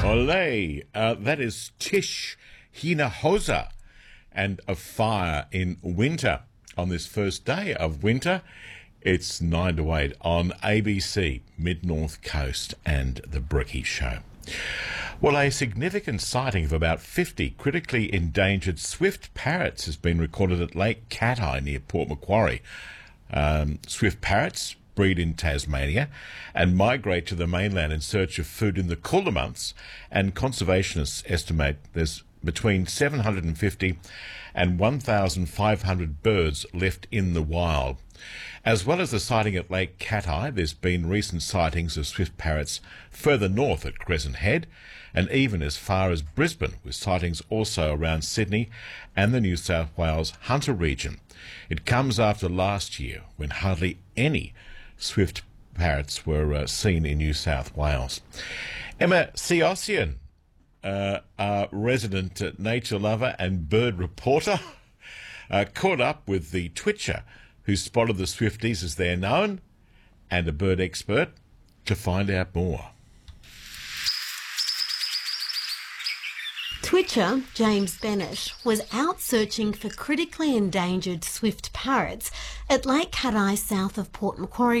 Ole, that is Tish Hinojosa and a fire in winter. On this first day of winter, it's 9 to 8 on ABC, Mid-North Coast and The Bricky Show. Well, a significant sighting of about 50 critically endangered swift parrots has been recorded at Lake Cat-Eye near Port Macquarie. Swift parrots breed in Tasmania and migrate to the mainland in search of food in the cooler months, and conservationists estimate there's between 750 and 1,500 birds left in the wild. As well as the sighting at Lake Cat-Eye, there's been recent sightings of swift parrots further north at Crescent Head and even as far as Brisbane, with sightings also around Sydney and the New South Wales Hunter region. It comes after last year when hardly any swift parrots were seen in New South Wales. Emma Siosian, our resident nature lover and bird reporter, caught up with the twitcher who spotted the swifties as they're known, and a bird expert, to find out more. Twitcher James Bennett was out searching for critically endangered swift parrots at Lake Cat-Eye south of Port Macquarie